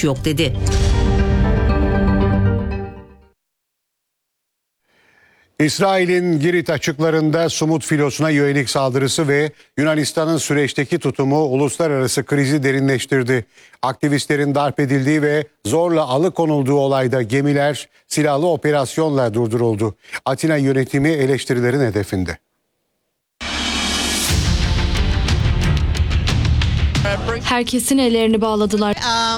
suç yok dedi. İsrail'in Girit açıklarında Sumut filosuna yönelik saldırısı ve Yunanistan'ın süreçteki tutumu uluslararası krizi derinleştirdi. Aktivistlerin darp edildiği ve zorla alıkonulduğu olayda gemiler silahlı operasyonla durduruldu. Atina yönetimi eleştirilerin hedefinde. Herkesin ellerini bağladılar.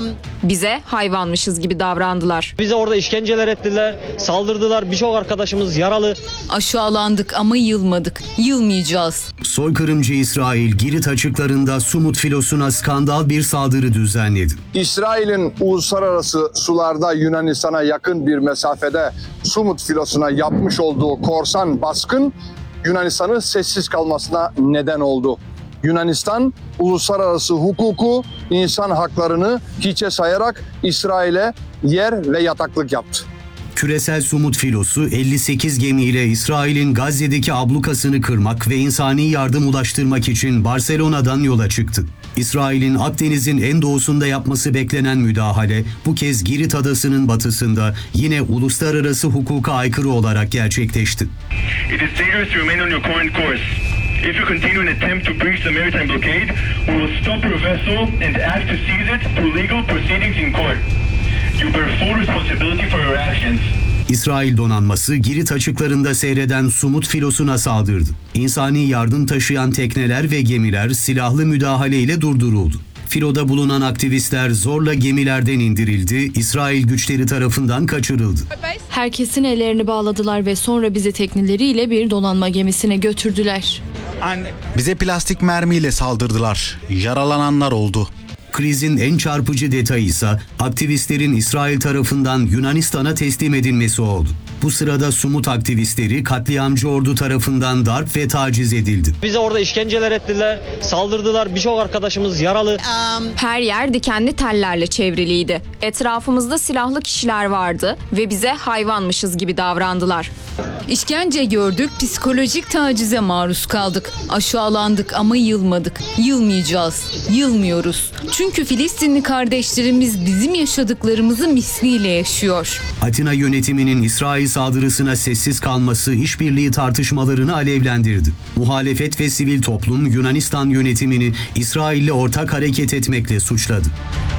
Bize hayvanmışız gibi davrandılar. Bize orada işkenceler ettiler, saldırdılar. Birçok arkadaşımız yaralı. Aşağılandık ama yılmadık. Yılmayacağız. Soykırımcı İsrail, Girit açıklarında Sumut filosuna skandal bir saldırı düzenledi. İsrail'in uluslararası sularda Yunanistan'a yakın bir mesafede Sumut filosuna yapmış olduğu korsan baskın Yunanistan'ın sessiz kalmasına neden oldu. Yunanistan uluslararası hukuku, insan haklarını hiçe sayarak İsrail'e yer ve yataklık yaptı. Küresel Sumut filosu 58 gemiyle İsrail'in Gazze'deki ablukasını kırmak ve insani yardım ulaştırmak için Barcelona'dan yola çıktı. İsrail'in Akdeniz'in en doğusunda yapması beklenen müdahale bu kez Girit adasının batısında yine uluslararası hukuka aykırı olarak gerçekleşti. It is dangerous to remain on your current course. If you continue an attempt to breach the maritime blockade, we will stop your vessel and ask to seize it through legal proceedings in court. You bear full responsibility for your actions. İsrail donanması Girit açıklarında seyreden Sumut filosuna saldırdı. İnsani yardım taşıyan tekneler ve gemiler silahlı müdahaleyle durduruldu. Filoda bulunan aktivistler zorla gemilerden indirildi, İsrail güçleri tarafından kaçırıldı. Herkesin ellerini bağladılar ve sonra bizi tekneleriyle bir donanma gemisine götürdüler. Bize plastik mermiyle saldırdılar. Yaralananlar oldu. Krizin en çarpıcı detayı ise aktivistlerin İsrail tarafından Yunanistan'a teslim edilmesi oldu. Bu sırada Sumut aktivistleri katliamcı ordu tarafından darp ve taciz edildi. Bize orada işkenceler ettiler, saldırdılar. Birçok arkadaşımız yaralı. Her yer dikenli tellerle çevriliydi. Etrafımızda silahlı kişiler vardı ve bize hayvanmışız gibi davrandılar. İşkence gördük, psikolojik tacize maruz kaldık. Aşağılandık ama yılmadık. Yılmayacağız. Yılmıyoruz. Çünkü Filistinli kardeşlerimiz bizim yaşadıklarımızı misliyle yaşıyor. Atina yönetiminin İsrail saldırısına sessiz kalması işbirliği tartışmalarını alevlendirdi. Muhalefet ve sivil toplum Yunanistan yönetimini İsrail'le ortak hareket etmekle suçladı.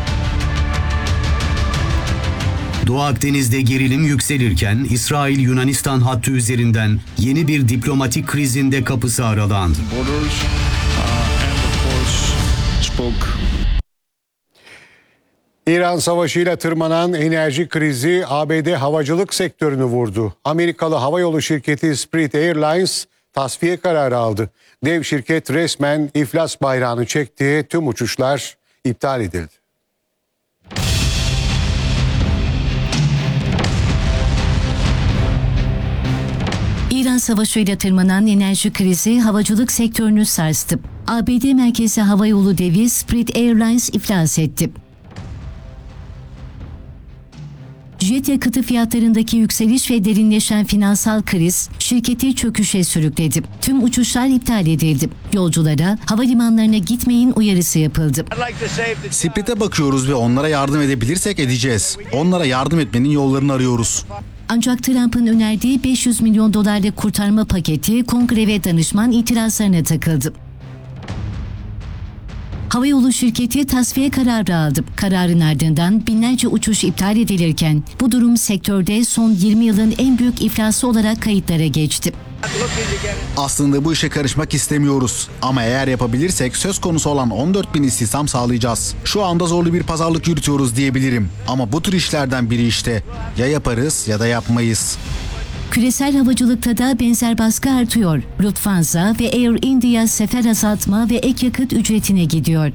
Doğu Akdeniz'de gerilim yükselirken İsrail-Yunanistan hattı üzerinden yeni bir diplomatik krizin de kapısı aralandı. İran savaşıyla tırmanan enerji krizi ABD havacılık sektörünü vurdu. Amerikalı havayolu şirketi Spirit Airlines tasfiye kararı aldı. Dev şirket resmen iflas bayrağını çekti. Tüm uçuşlar iptal edildi. İran savaşıyla tırmanan enerji krizi havacılık sektörünü sarstı. ABD merkezi havayolu devi Spirit Airlines iflas etti. Jet yakıtı fiyatlarındaki yükseliş ve derinleşen finansal kriz şirketi çöküşe sürükledi. Tüm uçuşlar iptal edildi. Yolculara havalimanlarına gitmeyin uyarısı yapıldı. Spirit'e bakıyoruz ve onlara yardım edebilirsek edeceğiz. Onlara yardım etmenin yollarını arıyoruz. Ancak Trump'ın önerdiği 500 milyon dolarlık kurtarma paketi kongre ve danışman itirazlarına takıldı. Havayolu şirketi tasfiye kararı aldı. Kararın ardından binlerce uçuş iptal edilirken bu durum sektörde son 20 yılın en büyük iflası olarak kayıtlara geçti. Aslında bu işe karışmak istemiyoruz. Ama eğer yapabilirsek söz konusu olan 14.000 istihdam sağlayacağız. Şu anda zorlu bir pazarlık yürütüyoruz diyebilirim. Ama bu tür işlerden biri işte. Ya yaparız ya da yapmayız. Küresel havacılıkta da benzer baskı artıyor. Lufthansa ve Air India sefer azaltma ve ek yakıt ücretine gidiyor.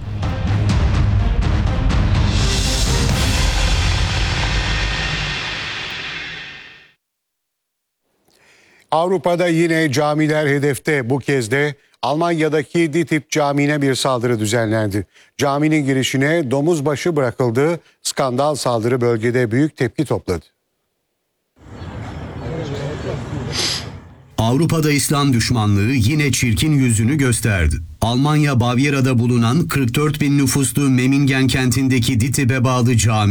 Avrupa'da yine camiler hedefte. Bu kez de Almanya'daki DİTİB Camii'ne bir saldırı düzenlendi. Caminin girişine domuz başı bırakıldı. Skandal saldırı bölgede büyük tepki topladı. Avrupa'da İslam düşmanlığı yine çirkin yüzünü gösterdi. Almanya Bavyera'da bulunan 44 bin nüfuslu Memmingen kentindeki DİTİB'e bağlı cami